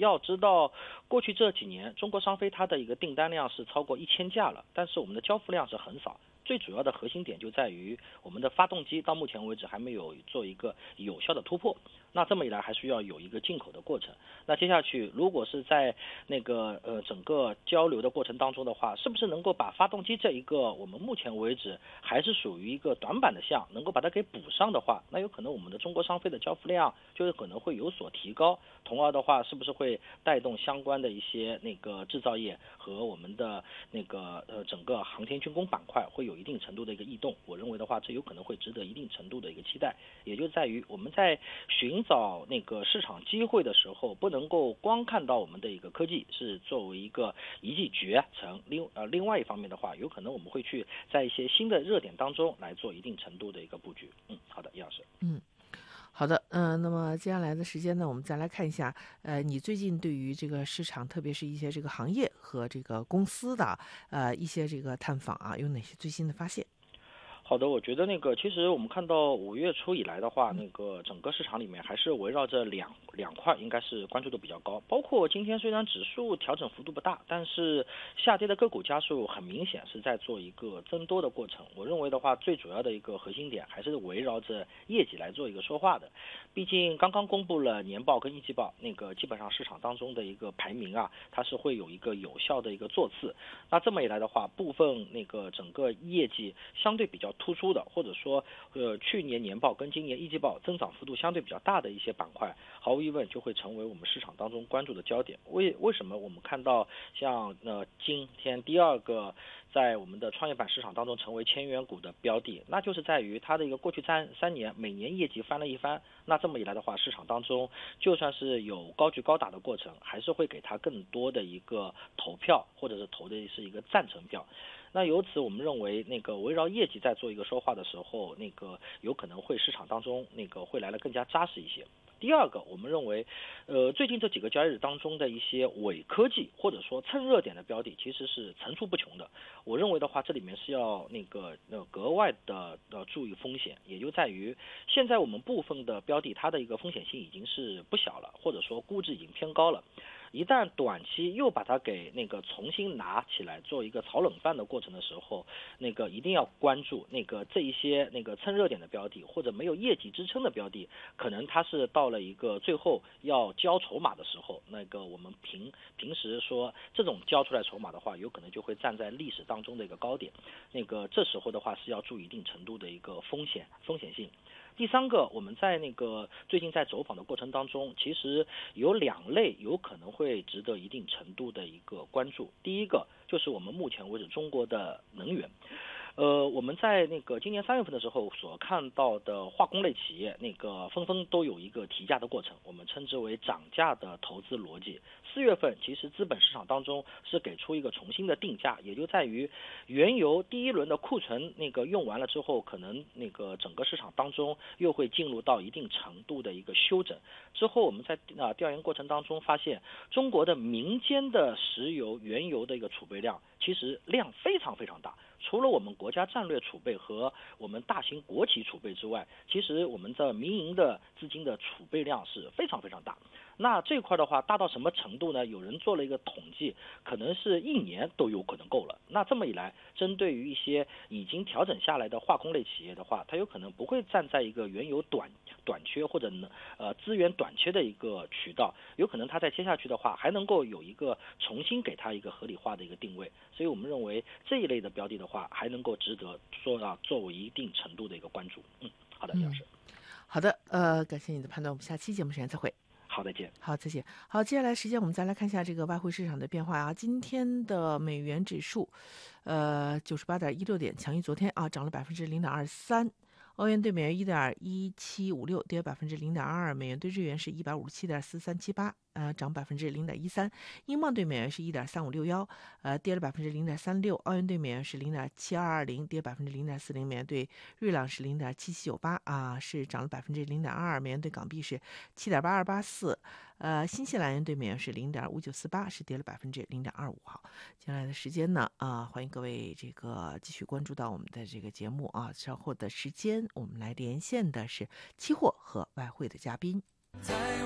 要知道，过去这几年中国商飞它的一个订单量是超过1000架了，但是我们的交付量是很少。最主要的核心点就在于我们的发动机到目前为止还没有做一个有效的突破，那这么一来还需要有一个进口的过程。那接下去如果是在那个整个交流的过程当中的话，是不是能够把发动机这一个我们目前为止还是属于一个短板的项，能够把它给补上的话，那有可能我们的中国商飞的交付量就有可能会有所提高，从而的话是不是会带动相关的一些那个制造业和我们的那个整个航天军工板块会有一定程度的一个异动。我认为的话，这有可能会值得一定程度的一个期待，也就在于我们在寻找那个市场机会的时候，不能够光看到我们的一个科技是作为一个一骑绝尘，另外一方面的话，有可能我们会去在一些新的热点当中来做一定程度的一个布局。好的，叶老师。 好的，那么接下来的时间呢，我们再来看一下，你最近对于这个市场，特别是一些这个行业和这个公司的一些这个探访啊，有哪些最新的发现？ 好的，我觉得其实我们看到5月初以来的话，整个市场里面还是围绕着两块，应该是关注度比较高。包括今天虽然指数调整幅度不大，但是下跌的个股家数很明显是在做一个增多的过程。我认为的话，最主要的一个核心点还是围绕着业绩来做一个说话的。毕竟刚刚公布了年报跟一季报，基本上市场当中的一个排名啊，它是会有一个有效的一个座次。那这么一来的话，部分整个业绩相对比较突出的，或者说去年年报跟今年一季报增长幅度相对比较大的一些板块，毫无疑问就会成为我们市场当中关注的焦点。为什么我们看到像今天第二个在我们的创业板市场当中成为千元股的标的，那就是在于它的一个过去三年每年业绩翻了一番。那这么一来的话，市场当中就算是有高举高打的过程，还是会给它更多的一个投票，或者是投的是一个赞成票。那由此我们认为围绕业绩在做一个说话的时候，有可能会市场当中会来得更加扎实一些。第二个，我们认为，最近这几个交易日当中的一些伪科技或者说蹭热点的标的，其实是层出不穷的。我认为的话，这里面是要格外的注意风险，也就在于现在我们部分的标的它的一个风险性已经是不小了，或者说估值已经偏高了。一旦短期又把它给重新拿起来做一个炒冷饭的过程的时候，一定要关注这一些蹭热点的标的或者没有业绩支撑的标的，可能它是到了一个最后要交筹码的时候，我们平时说这种交出来筹码的话，有可能就会站在历史当中的一个高点，这时候的话是要注意一定程度的一个风险性。第三个，我们在最近在走访的过程当中，其实有2类有可能会值得一定程度的一个关注。第一个就是我们目前为止中国的能源。我们在今年3月份的时候所看到的化工类企业，纷纷都有一个提价的过程，我们称之为涨价的投资逻辑。4月份其实资本市场当中是给出一个重新的定价，也就在于原油第一轮的库存用完了之后，可能整个市场当中又会进入到一定程度的一个休整。之后我们在调研过程当中发现，中国的民间的石油原油的一个储备量其实量非常非常大。除了我们国家战略储备和我们大型国企储备之外，其实我们的民营的资金的储备量是非常非常大。那这块的话大到什么程度呢？有人做了一个统计，可能是1年都有可能够了。那这么一来，针对于一些已经调整下来的化工类企业的话，它有可能不会站在一个原油短缺或者资源短缺的一个渠道，有可能它在接下去的话还能够有一个重新给它一个合理化的一个定位。所以我们认为这一类的标的的话，还能够值得作为一定程度的一个关注。好的，李老师。 好的，感谢你的判断，我们下期节目时间再会。 好，再见。 好，再见。好，接下来时间我们再来看一下这个外汇市场的变化啊。今天的美元指数，98.16点，强于昨天啊，涨了0.23%。欧元对美元1.1756，跌0.22%。美元对日元是157.4378，涨0.13%。英镑对美元是1.3561，跌了0.36%。澳元对美元是0.7220，跌0.40%。美元对瑞郎是0.7798，是涨了0.02%。美元对港币是7.8284。新西兰元对美元是0.5948，是跌了0.25%。好，接下来的时间呢，欢迎各位这个继续关注到我们的这个节目啊。稍后的时间，我们来连线的是期货和外汇的嘉宾。